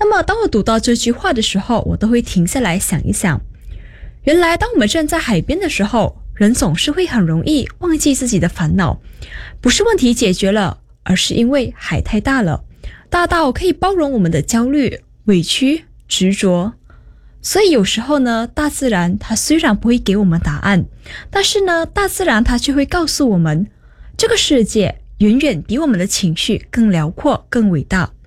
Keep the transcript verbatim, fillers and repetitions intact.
那么当我读到这句话的时候，我都会停下来想一想，原来当我们站在海边的时候，人总是会很容易忘记自己的烦恼，不是问题解决了，而是因为海太大了，大到可以包容我们的焦虑、委屈、执着。所以有时候呢，大自然它虽然不会给我们答案，但是呢，大自然它却会告诉我们，这个世界远远比我们的情绪更辽阔、更伟大。